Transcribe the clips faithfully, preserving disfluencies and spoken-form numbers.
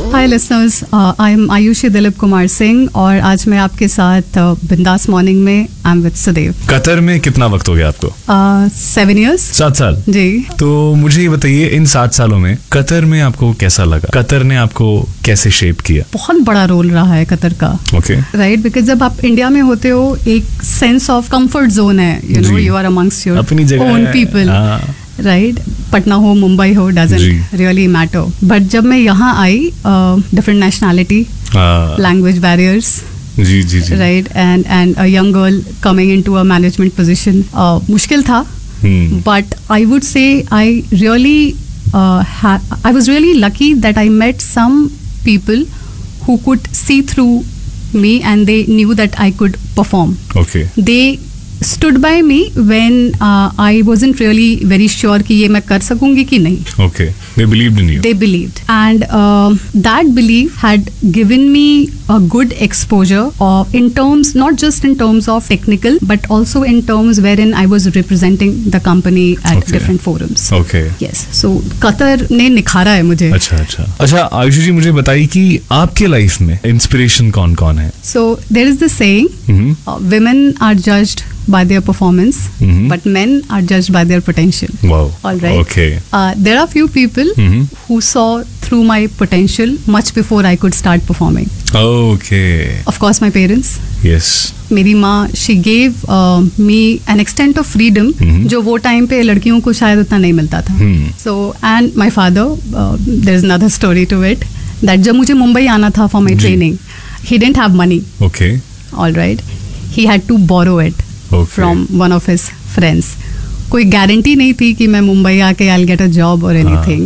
Hi listeners, I am Ayushi Dilip Kumar Singh और आज मैं आपके साथ बिंदास मॉर्निंग में I am with Sudev. Qatar में कितना वक्त हो गया आपको? Seven years. सात साल जी। तो मुझे ये बताइए, इन सात सालों में कतर में आपको कैसा लगा? कतर ने आपको कैसे शेप किया? बहुत बड़ा रोल रहा है कतर का। ओके, राइट, बिकॉज जब आप इंडिया में होते हो एक सेंस ऑफ कंफर्ट जोन है, you know, you are amongst your अपनी जगह ओन पीपल, राइट। पटना हो, मुंबई हो, डजंट रियली मैटर। बट जब मैं यहाँ आई, different nationality, language barriers, ji ji ji, right, and and a young girl coming into a management position, मुश्किल था। But I would say I really I was really lucky that I met some people who could see through me and they knew that I could perform. Okay. They stood by me when uh, I wasn't really very sure कि ये मैं कर सकूंगी कि नहीं. Okay. They believed in you. They believed, and uh, that belief had given me a good exposure of, in terms, not just in terms of technical, but also in terms wherein I was representing the company at Okay. different forums. Okay. Yes. So Qatar ने निखारा है मुझे. अच्छा अच्छा अच्छा आयुषी जी, मुझे बताइए कि आपके लाइफ में इंस्पिरेशन कौन कौन है? So there is the saying, Mhm. uh, women are judged by their performance, Mhm. but men are judged by their potential. Wow. All right. Okay. Uh, there are few people Mhm. who saw through my potential much before I could start performing. Okay. Of course, my parents. Yes. मेरी माँ, she gave uh, me an extent of freedom Mhm. जो वो time पे लड़कियों को शायद उतना नहीं मिलता था. Hmm. So and my father, uh, there is another story to it, that जब मुझे मुंबई आना था for my ji. training, he didn't have money. Okay. All right, he had to borrow it Okay. from one of his friends. कोई guarantee नहीं थी कि मैं मुंबई आके I'll get a job or anything,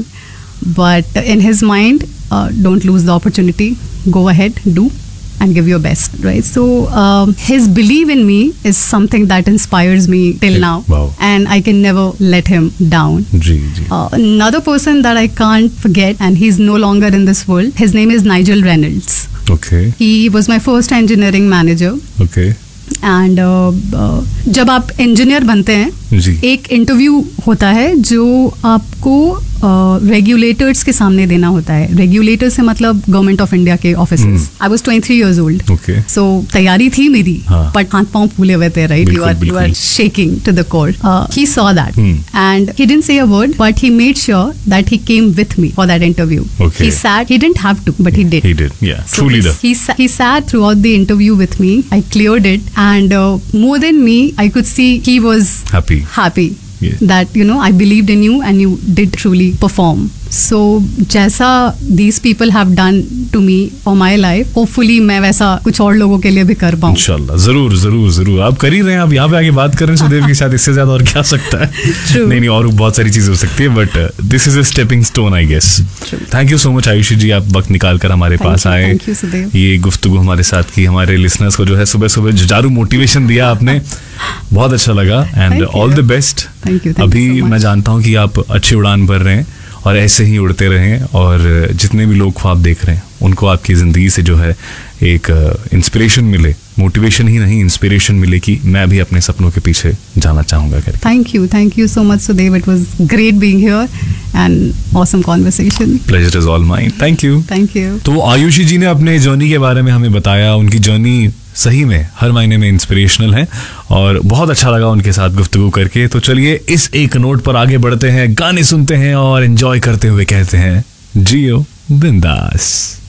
but in his mind, uh, don't lose the opportunity, go ahead, do and give your best, right? So um, his belief in me is something that inspires me till now. Wow. And I can never let him down. Ji ji. Uh, another person that I can't forget, and he's no longer in this world, his name is Nigel Reynolds. Okay. He was my first engineering manager. Okay. And uh, uh, जब आप engineer बनते हैं, जी. एक interview होता है जो आपको regulators uh, के सामने देना होता है. रेगुलेटर से मतलब गवर्नमेंट ऑफ इंडिया के officers. I was twenty three years old. Okay. सो तैयारी थी मेरी, हाँ. बट हाथ पांव फूले हुए थे, right? You are you are shaking to the core. He saw that and he didn't say a word, but he made sure that he came with me for that interview. Okay. He sat, he didn't have to, but he did. He did. Yeah. So Truly he, the. he, sa- he sat throughout the interview with me. I cleared it, and uh, more than me, I could see he was Happy. happy Yeah. that, you know, I believed in you and you did truly perform. So जैसा these people have done to me for my life, hopefully मैं वैसा कुछ और लोगों के लिए भी कर पाऊँ. इंशाल्लाह, जरूर जरूर जरूर. आप कर ही रहे हैं, आप यहाँ पे आगे बात कर रहे हैं सुदेव के साथ, इससे ज्यादा और क्या सकता है? True. नहीं नहीं, और बहुत सारी चीजें हो सकती है, but this is a stepping stone, I guess. Thank you so much Ayushi जी, आप वक्त निकाल कर हमारे Thank पास you, आए, thank you, सुदेव. ये गुफ्तगू हमारे साथ की, हमारे लिसनर्स को जो है सुबह सुबह जुझारू मोटिवेशन दिया आपने, बहुत अच्छा लगा. And Thank you. All the best. Thank you, thank अभी you so much. मैं जानता हूँ कि आप अच्छी उड़ान भर रहे हैं और ऐसे ही उड़ते रहें, और जितने भी लोग ख्वाब देख रहे हैं उनको आपकी ज़िंदगी से जो है एक इंस्पिरेशन मिले, मोटिवेशन ही नहीं इंस्पिरेशन मिले कि मैं भी अपने सपनों के पीछे जाना चाहूँगा करके. Thank you, thank you so much, Sudev. It was great being here and awesome conversation. Pleasure is all mine. Thank you. Thank you. तो आयुषी जी ने अपने जर्नी के बारे में हमें बताया. उनकी जर्नी सही में हर महीने में इंस्पिरेशनल है और बहुत अच्छा लगा उनके साथ गुफ्तगू करके. तो चलिए इस एक नोट पर आगे बढ़ते हैं, गाने सुनते हैं और एंजॉय करते हुए कहते हैं जियो बिंदास.